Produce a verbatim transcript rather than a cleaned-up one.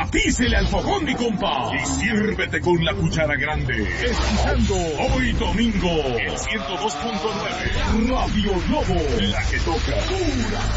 Tapícele al fogón, mi compa. Y sírvete con la cuchara grande. Escuchando hoy domingo, el ciento dos punto nueve. Radio Lobo, la que toca pura